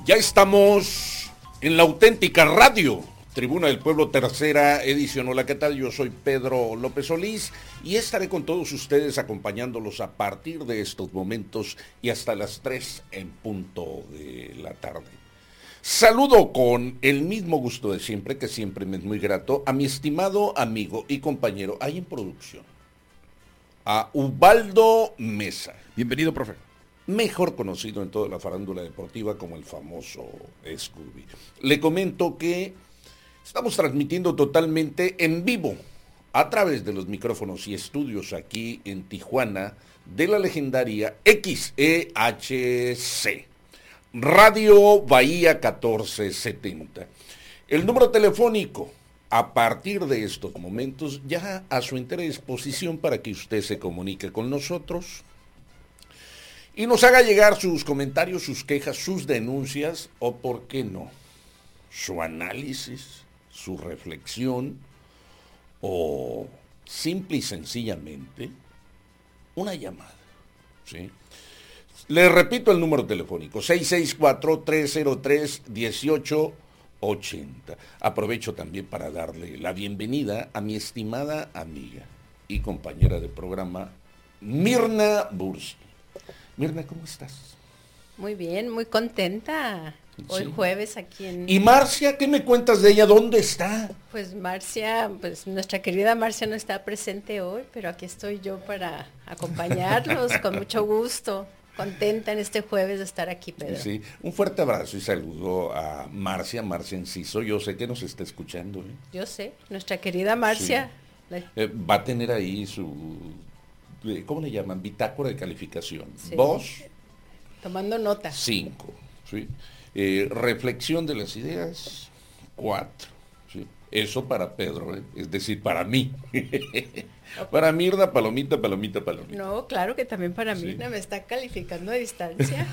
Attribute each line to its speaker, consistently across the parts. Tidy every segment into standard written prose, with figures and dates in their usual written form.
Speaker 1: Ya estamos en la auténtica radio, Tribuna del Pueblo, tercera edición. Hola, ¿qué tal? Yo soy Pedro López Solís y estaré con todos ustedes acompañándolos a partir de estos momentos y hasta las 3 en punto de la tarde. Saludo con el mismo gusto de siempre, que siempre me es muy grato, a mi estimado amigo y compañero ahí en producción, a Ubaldo Mesa.
Speaker 2: Bienvenido, profe.
Speaker 1: Mejor conocido en toda la farándula deportiva como el famoso Scooby. Le comento que estamos transmitiendo totalmente en vivo a través de los micrófonos y estudios aquí en Tijuana de la legendaria XEHC, Radio Bahía 1470. El número telefónico a partir de estos momentos ya a su entera disposición para que usted se comunique con nosotros y nos haga llegar sus comentarios, sus quejas, sus denuncias o, por qué no, su análisis, su reflexión o simple y sencillamente una llamada, ¿sí? Le repito el número telefónico, 664-303-1880. Aprovecho también para darle la bienvenida a mi estimada amiga y compañera de programa, Mirna Bursi. Mirna, ¿cómo estás?
Speaker 3: Muy bien, muy contenta. Hoy
Speaker 1: Sí.
Speaker 3: Jueves aquí en...
Speaker 1: ¿Y Marcia? ¿Qué me cuentas de ella? ¿Dónde está?
Speaker 3: Pues Marcia, pues nuestra querida Marcia no está presente hoy, pero aquí estoy yo para acompañarlos con mucho gusto. Contenta en este jueves de estar aquí, Pedro.
Speaker 1: Sí, un fuerte abrazo y saludo a Marcia Enciso. Yo sé que nos está escuchando, ¿eh?
Speaker 3: Yo sé, nuestra querida Marcia.
Speaker 1: Sí. Va a tener ahí su, ¿cómo le llaman? Bitácora de calificación.
Speaker 3: Sí.
Speaker 1: Voz,
Speaker 3: Tomando nota.
Speaker 1: 5. ¿Sí? Reflexión de las ideas, 4. ¿Sí? Eso para Pedro, ¿eh? Es decir, para mí. Para Mirna, palomita.
Speaker 3: No, claro que también para mí
Speaker 1: Sí.
Speaker 3: me está calificando a distancia.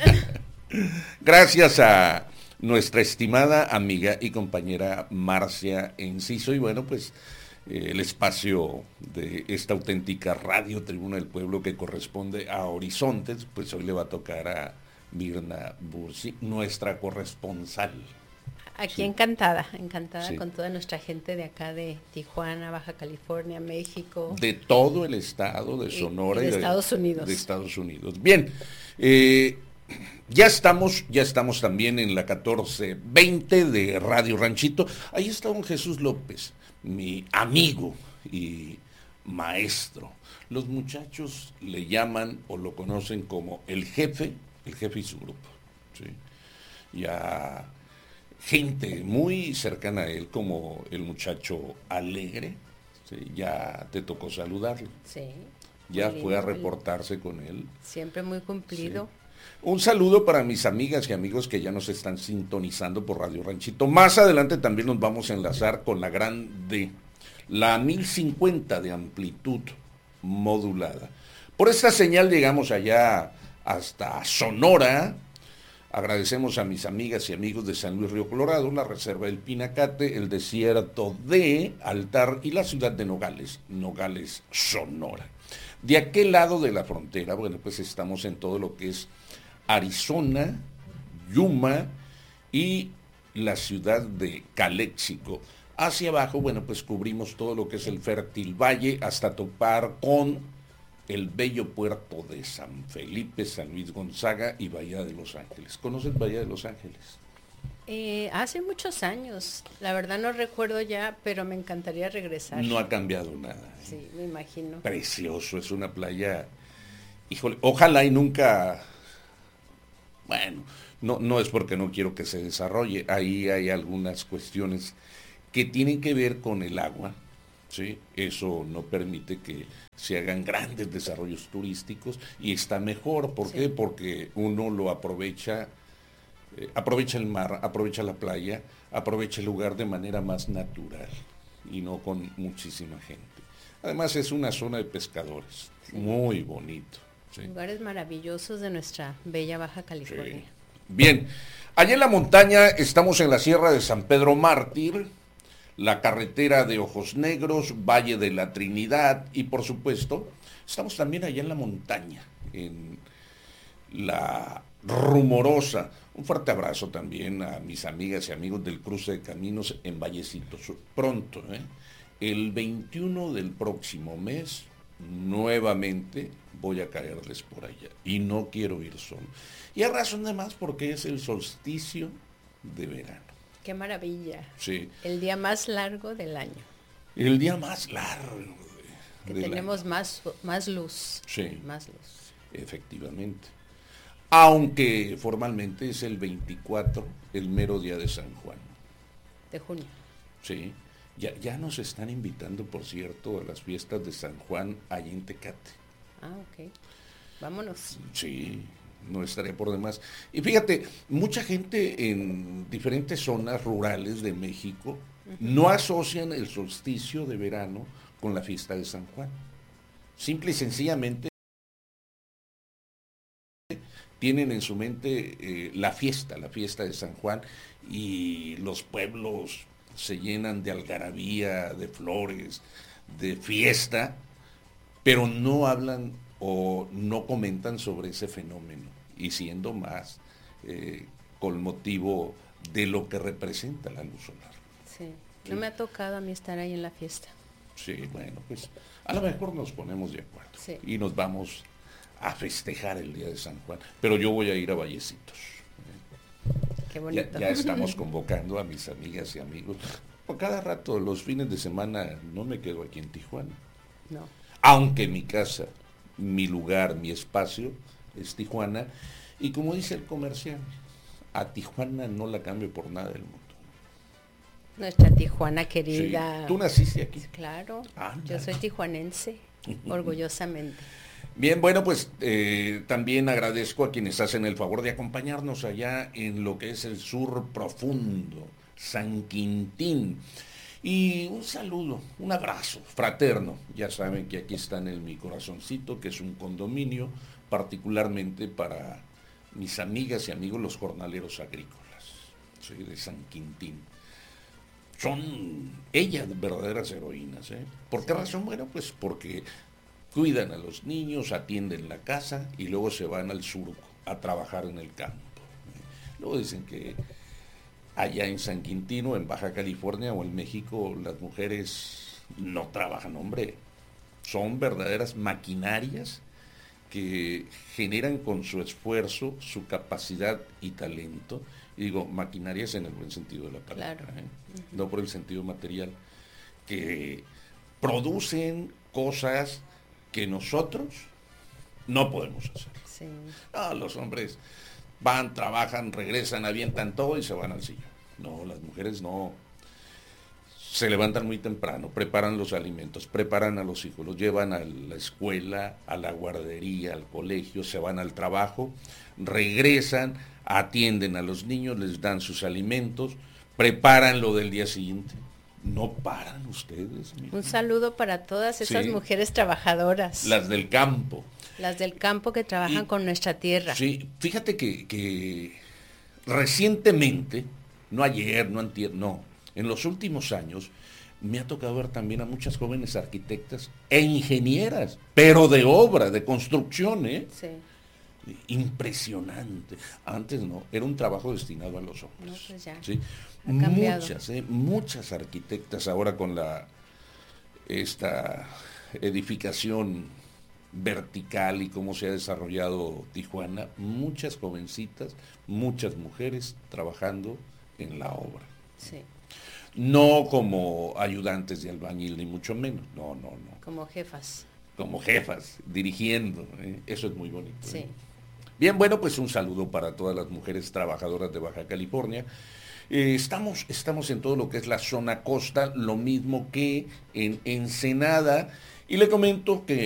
Speaker 1: Gracias a nuestra estimada amiga y compañera Marcia Enciso. Y bueno, pues el espacio de esta auténtica radio Tribuna del Pueblo que corresponde a Horizontes, pues hoy le va a tocar a Mirna Bursi, nuestra corresponsal.
Speaker 3: Aquí
Speaker 1: Sí.
Speaker 3: encantada
Speaker 1: Sí.
Speaker 3: con toda nuestra gente de acá de Tijuana, Baja California, México.
Speaker 1: De todo el estado de Sonora
Speaker 3: y de Estados Unidos.
Speaker 1: De Estados Unidos. Bien, ya estamos también en la 1420 de Radio Ranchito. Ahí está don Jesús López, mi amigo y maestro. Los muchachos le llaman o lo conocen como el jefe y su grupo. ¿Sí? Ya gente muy cercana a él, como el muchacho Alegre, ¿sí? Ya te tocó saludarlo.
Speaker 3: Sí.
Speaker 1: Ya
Speaker 3: Muy
Speaker 1: fue a
Speaker 3: lindo,
Speaker 1: reportarse con él.
Speaker 3: siempre muy cumplido.
Speaker 1: Sí. Un saludo para mis amigas y amigos que ya nos están sintonizando por Radio Ranchito. Más adelante también nos vamos a enlazar con la gran D, la 1050 de amplitud modulada. Por esta señal llegamos allá hasta Sonora. Agradecemos a mis amigas y amigos de San Luis Río Colorado, la Reserva del Pinacate, el desierto de Altar y la ciudad de Nogales, Sonora. De aquel lado de la frontera, bueno, pues estamos en todo lo que es Arizona, Yuma y la ciudad de Calexico. Hacia abajo, bueno, pues cubrimos todo lo que es el fértil valle hasta topar con el bello puerto de San Felipe, San Luis Gonzaga y Bahía de Los Ángeles. ¿Conoces Bahía de Los Ángeles?
Speaker 3: Hace muchos años, la verdad no recuerdo ya, pero me encantaría regresar.
Speaker 1: No ha cambiado nada.
Speaker 3: Sí, me imagino.
Speaker 1: Precioso, es una playa, híjole, ojalá y nunca, bueno, no es porque no quiero que se desarrolle, ahí hay algunas cuestiones que tienen que ver con el agua, ¿sí? Eso no permite que se hagan grandes desarrollos turísticos y está mejor, ¿por qué? Porque uno lo aprovecha el mar, aprovecha la playa, aprovecha el lugar de manera más natural y no con muchísima gente. Además es una zona de pescadores, muy bonito. ¿Sí?
Speaker 3: Lugares maravillosos de nuestra bella Baja California.
Speaker 1: Sí. Bien, allá en la montaña estamos en la Sierra de San Pedro Mártir, la carretera de Ojos Negros, Valle de la Trinidad y por supuesto estamos también allá en la montaña, en la rumorosa. Un fuerte abrazo también a mis amigas y amigos del cruce de caminos en Vallecitos. Pronto, el 21 del próximo mes, nuevamente voy a caerles por allá. Y no quiero ir solo. Y a razón de más porque es el solsticio de verano.
Speaker 3: Qué maravilla.
Speaker 1: Sí.
Speaker 3: El día más largo del año.
Speaker 1: El día más largo.
Speaker 3: Que tenemos más luz.
Speaker 1: Sí.
Speaker 3: Más luz.
Speaker 1: Efectivamente. Aunque formalmente es el 24, el mero día de San Juan.
Speaker 3: De junio.
Speaker 1: Sí. Ya nos están invitando, por cierto, a las fiestas de San Juan allá en Tecate.
Speaker 3: Ah, ok. Vámonos.
Speaker 1: Sí, no estaría por demás. Y fíjate, mucha gente en diferentes zonas rurales de México no asocian el solsticio de verano con la fiesta de San Juan. Simple y sencillamente tienen en su mente la fiesta de San Juan, y los pueblos se llenan de algarabía, de flores, de fiesta, pero no hablan o no comentan sobre ese fenómeno, y siendo más con motivo de lo que representa la luz solar.
Speaker 3: Sí, no me ha tocado a mí estar ahí en la fiesta.
Speaker 1: Sí, bueno, pues a lo mejor nos ponemos de acuerdo,
Speaker 3: sí,
Speaker 1: y nos vamos a festejar el día de San Juan, pero yo voy a ir a Vallecitos.
Speaker 3: Qué bonito.
Speaker 1: Ya estamos convocando a mis amigas y amigos. Por cada rato, los fines de semana, no me quedo aquí en Tijuana.
Speaker 3: No.
Speaker 1: Aunque mi casa, mi lugar, mi espacio es Tijuana, y como dice el comercial, a Tijuana no la cambio por nada del mundo.
Speaker 3: Nuestra Tijuana querida.
Speaker 1: Sí. ¿Tú naciste aquí?
Speaker 3: Claro.
Speaker 1: Ándale.
Speaker 3: Yo soy tijuanense, orgullosamente.
Speaker 1: Bien, bueno, pues también agradezco a quienes hacen el favor de acompañarnos allá en lo que es el sur profundo, San Quintín. Y un saludo, un abrazo fraterno. Ya saben que aquí está en mi corazoncito, que es un condominio, particularmente para mis amigas y amigos los jornaleros agrícolas, soy de San Quintín. Son ellas verdaderas heroínas. ¿Por qué razón? Bueno, pues porque cuidan a los niños, atienden la casa y luego se van al surco a trabajar en el campo. Luego dicen que allá en San Quintino, en Baja California o en México, las mujeres no trabajan, hombre. Son verdaderas maquinarias que generan con su esfuerzo, su capacidad y talento. Y digo, maquinarias en el buen sentido de la palabra,
Speaker 3: claro.
Speaker 1: No por el sentido material, que producen cosas que nosotros no podemos hacer.
Speaker 3: Sí.
Speaker 1: No, los hombres van, trabajan, regresan, avientan todo y se van al sillón. No, las mujeres no. Se levantan muy temprano, preparan los alimentos, preparan a los hijos, los llevan a la escuela, a la guardería, al colegio, se van al trabajo, regresan, atienden a los niños, les dan sus alimentos, preparan lo del día siguiente. No paran ustedes.
Speaker 3: Un saludo para todas esas mujeres trabajadoras.
Speaker 1: Las del campo.
Speaker 3: Las del campo que trabajan con nuestra tierra.
Speaker 1: Sí, fíjate que recientemente, no ayer, no antier, no, en los últimos años, me ha tocado ver también a muchas jóvenes arquitectas e ingenieras, pero de obra, de construcción,
Speaker 3: Sí.
Speaker 1: Impresionante. Antes no, era un trabajo destinado a los hombres.
Speaker 3: No, pues ya.
Speaker 1: ¿Sí? Muchas arquitectas ahora con esta edificación vertical y cómo se ha desarrollado Tijuana, muchas jovencitas, muchas mujeres trabajando en la obra.
Speaker 3: Sí.
Speaker 1: No como ayudantes de albañil, ni mucho menos, no.
Speaker 3: Como jefas.
Speaker 1: Como jefas, dirigiendo, eso es muy bonito.
Speaker 3: Sí.
Speaker 1: Bien, bueno, pues un saludo para todas las mujeres trabajadoras de Baja California. Estamos en todo lo que es la zona costa, lo mismo que en Ensenada, y le comento que